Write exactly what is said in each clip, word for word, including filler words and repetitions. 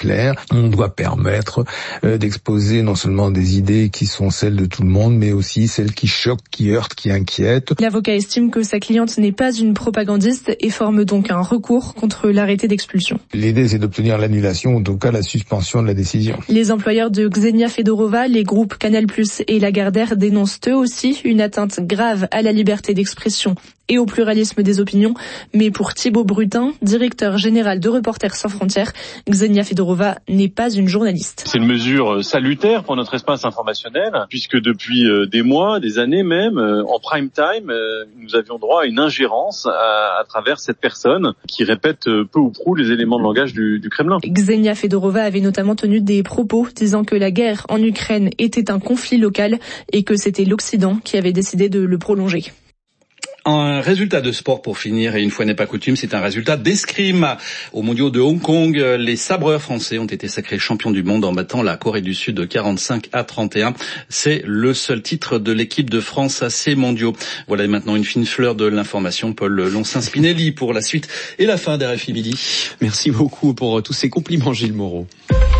clair. On doit permettre euh, d'exposer non seulement des idées qui sont celles de tout le monde, mais aussi celles qui choquent, qui heurtent, qui inquiètent. L'avocat estime que sa cliente n'est pas une propagandiste et forme donc un recours contre l'arrêté d'expulsion. L'idée, c'est d'obtenir l'annulation, ou en tout cas la suspension de la décision. Les employeurs de Ksenia Fedorova, les groupes Canal plus et Lagardère dénoncent eux aussi une atteinte grave à la liberté d'expression et au pluralisme des opinions. Mais pour Thibaut Brutin, directeur général de Reporters sans frontières, Ksenia Fedorova n'est pas une journaliste. C'est une mesure salutaire pour notre espace informationnel, puisque depuis des mois, des années même, en prime time, nous avions droit à une ingérence à, à travers cette personne qui répète peu ou prou les éléments de langage du, du Kremlin. Ksenia Fedorova avait notamment tenu des propos disant que la guerre en Ukraine était un conflit local et que c'était l'Occident qui avait décidé de le prolonger. Un résultat de sport pour finir, et une fois n'est pas coutume, c'est un résultat d'escrime. Aux mondiaux de Hong Kong, les sabreurs français ont été sacrés champions du monde en battant la Corée du Sud de quarante-cinq à trente et un. C'est le seul titre de l'équipe de France à ces mondiaux. Voilà maintenant une fine fleur de l'information. Paul Loncin-Spinelli pour la suite et la fin d'R F I Midi. Merci beaucoup pour tous ces compliments, Gilles Moreau.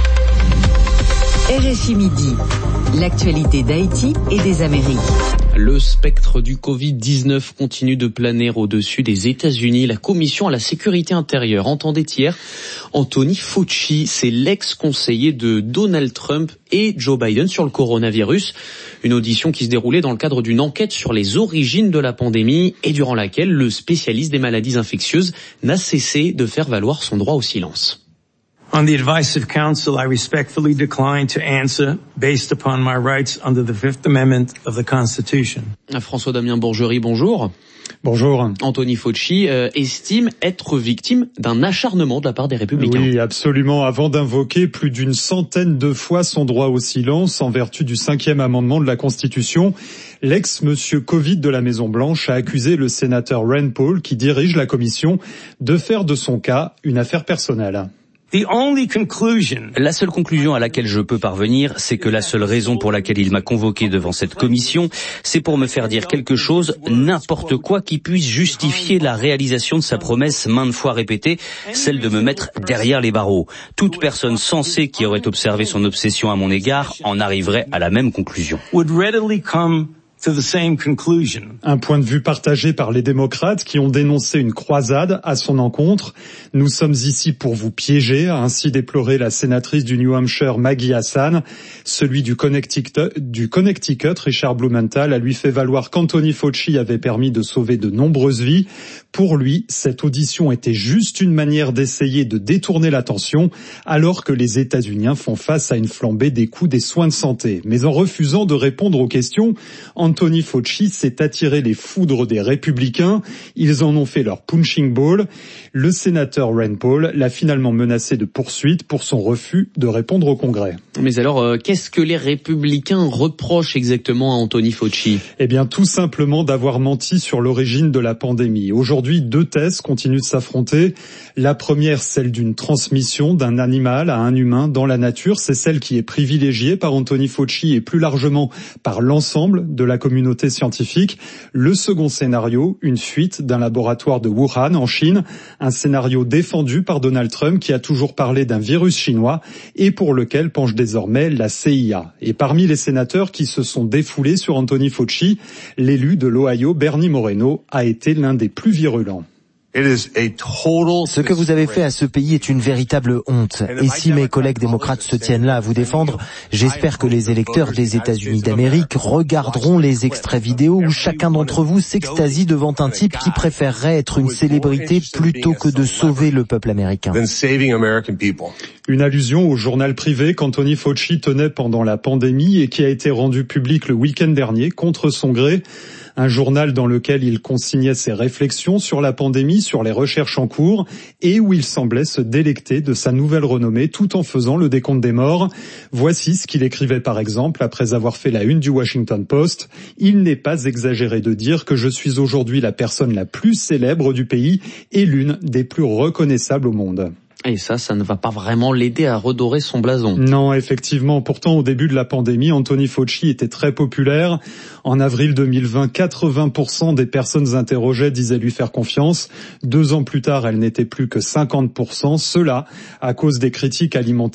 R F I Midi, l'actualité d'Haïti et des Amériques. Le spectre du covid dix-neuf continue de planer au-dessus des États-Unis. La Commission à la sécurité intérieure entendait hier Anthony Fauci, c'est l'ex-conseiller de Donald Trump et Joe Biden sur le coronavirus. Une audition qui se déroulait dans le cadre d'une enquête sur les origines de la pandémie et durant laquelle le spécialiste des maladies infectieuses n'a cessé de faire valoir son droit au silence. On the advice of counsel, I respectfully decline to answer based upon my rights under the Fifth Amendment of the Constitution. François-Damien Bourgerie, bonjour. Bonjour. Anthony Fauci euh, estime être victime d'un acharnement de la part des Républicains. Oui, absolument. Avant d'invoquer plus d'une centaine de fois son droit au silence en vertu du cinquième amendement de la Constitution, l'ex-monsieur Covid de la Maison-Blanche a accusé le sénateur Rand Paul, qui dirige la commission, de faire de son cas une affaire personnelle. The only conclusion... La seule conclusion à laquelle je peux parvenir, c'est que la seule raison pour laquelle il m'a convoqué devant cette commission, c'est pour me faire dire quelque chose, n'importe quoi qui puisse justifier la réalisation de sa promesse maintes fois répétée, celle de me mettre derrière les barreaux. Toute personne sensée qui aurait observé son obsession à mon égard en arriverait à la même conclusion. Would readily come to the same conclusion. Un point de vue partagé par les démocrates qui ont dénoncé une croisade à son encontre. Nous sommes ici pour vous piéger, a ainsi déploré la sénatrice du New Hampshire Maggie Hassan. Celui du Connecticut, du Connecticut, Richard Blumenthal, a lui fait valoir qu'Anthony Fauci avait permis de sauver de nombreuses vies. Pour lui, cette audition était juste une manière d'essayer de détourner l'attention, alors que les États-Unis font face à une flambée des coûts des soins de santé. Mais en refusant de répondre aux questions, Anthony Fauci s'est attiré les foudres des Républicains. Ils en ont fait leur punching ball. Le sénateur Rand Paul l'a finalement menacé de poursuites pour son refus de répondre au Congrès. Mais alors, euh, qu'est-ce que les Républicains reprochent exactement à Anthony Fauci ? Eh bien, tout simplement d'avoir menti sur l'origine de la pandémie. Aujourd'hui, deux thèses continuent de s'affronter. La première, celle d'une transmission d'un animal à un humain dans la nature. C'est celle qui est privilégiée par Anthony Fauci et plus largement par l'ensemble de la communauté scientifique. Le second scénario, une fuite d'un laboratoire de Wuhan en Chine, un scénario défendu par Donald Trump qui a toujours parlé d'un virus chinois et pour lequel penche désormais la C I A. Et parmi les sénateurs qui se sont défoulés sur Anthony Fauci, l'élu de l'Ohio, Bernie Moreno, a été l'un des plus virulents. Ce que vous avez fait à ce pays est une véritable honte. Et si mes collègues démocrates se tiennent là à vous défendre, j'espère que les électeurs des États-Unis d'Amérique regarderont les extraits vidéo où chacun d'entre vous s'extasie devant un type qui préférerait être une célébrité plutôt que de sauver le peuple américain. Une allusion au journal privé qu'Anthony Fauci tenait pendant la pandémie et qui a été rendu public le week-end dernier contre son gré. Un journal dans lequel il consignait ses réflexions sur la pandémie, sur les recherches en cours, et où il semblait se délecter de sa nouvelle renommée tout en faisant le décompte des morts. Voici ce qu'il écrivait par exemple après avoir fait la une du Washington Post. Il n'est pas exagéré de dire que je suis aujourd'hui la personne la plus célèbre du pays et l'une des plus reconnaissables au monde. Et ça, ça ne va pas vraiment l'aider à redorer son blason. Non, effectivement. Pourtant, au début de la pandémie, Anthony Fauci était très populaire. En avril deux mille vingt, quatre-vingts pour cent des personnes interrogées disaient lui faire confiance. Deux ans plus tard, elle n'était plus que cinquante pour cent. Cela à cause des critiques alimentées